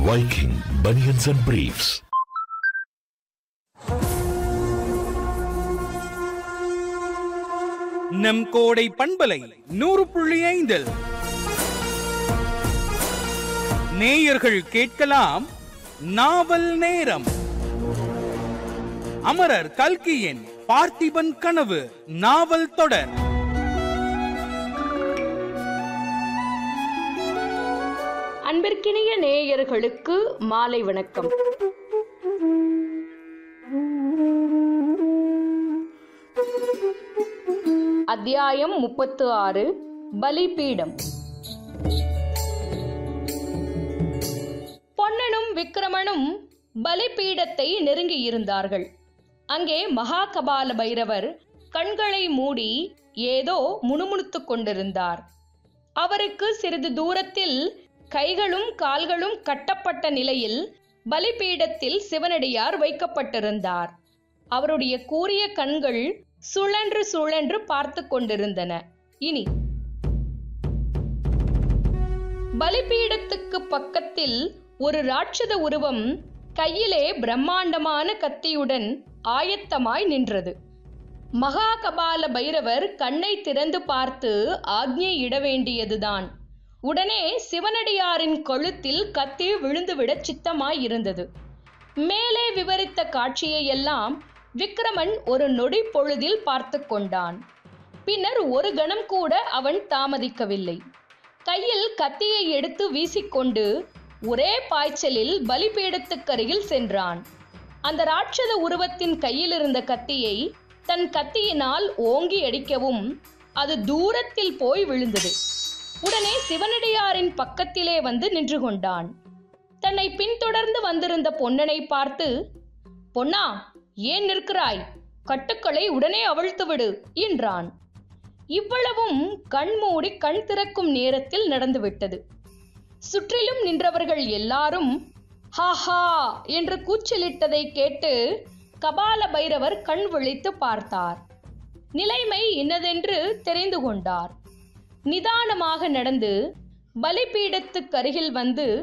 Viking Bunions and Briefs. நம் கோடை பண்பலை 100.5 நேயர்கள் கேட்கலாம் நாவல் நேரம். அமரர் கல்கியின் பார்த்திபன் கனவு நாவல் தொடர். அன்பிற்கினிய நேயர்களுக்கு மாலை வணக்கம். அத்தியாயம் 36 பலிபீடம். பொன்னனும் விக்கிரமனும் பலிபீடத்தை நெருங்கி இருந்தார்கள். அங்கே மகாகபால பைரவர் கண்களை மூடி ஏதோ முணுமுணுத்துக் கொண்டிருந்தார். அவருக்கு சிறிது தூரத்தில் கைகளும் கால்களும் கட்டப்பட்ட நிலையில் பலிபீடத்தில் சிவனடியார் வைக்கப்பட்டிருந்தார். அவருடைய கூரிய கண்கள் சுழன்று சுழன்று பார்த்து கொண்டிருந்தன. இனி பலிபீடத்துக்கு பக்கத்தில் ஒரு ராட்சத உருவம் கையிலே பிரம்மாண்டமான கத்தியுடன் ஆயத்தமாய் நின்றது. மகாகபால பைரவர் கண்ணை திறந்து பார்த்து ஆக்ஞை இட வேண்டியதுதான். உடனே சிவனடியாரின் கழுத்தில் கத்தி விழுந்துவிட சித்தமாய் இருந்தது. மேலே விவரித்த காட்சியை எல்லாம் விக்கிரமன் ஒரு நொடி பொழுதில் பார்த்து கொண்டான். பின்னர் ஒரு கணம் கூட அவன் தாமதிக்கவில்லை. கையில் கத்தியை எடுத்து வீசிக்கொண்டு ஒரே பாய்ச்சலில் பலிபீடத்துக்கருகில் சென்றான். அந்த ராட்சத உருவத்தின் கையில் இருந்த கத்தியை தன் கத்தியினால் ஓங்கி அடிக்கவும் அது தூரத்தில் போய் விழுந்தது. உடனே சிவனடியாரின் பக்கத்திலே வந்து நின்று கொண்டான். தன்னை பின்தொடர்ந்து வந்திருந்த பொன்னனை பார்த்து, பொன்னா, ஏன் நிற்கிறாய்? கட்டுக்களை உடனே அவிழ்த்துவிடு என்றான். இவ்வளவும் கண்மூடி கண் திறக்கும் நேரத்தில் நடந்துவிட்டது. சுற்றிலும் நின்றவர்கள் எல்லாரும் ஹாஹா என்று கூச்சலிட்டதை கேட்டு கபால பைரவர் கண் விழித்து பார்த்தார். நிலைமை இன்னதென்று தெரிந்து கொண்டார். நிதானமாக நடந்து பலிபீடத்துக்கருகில் வந்து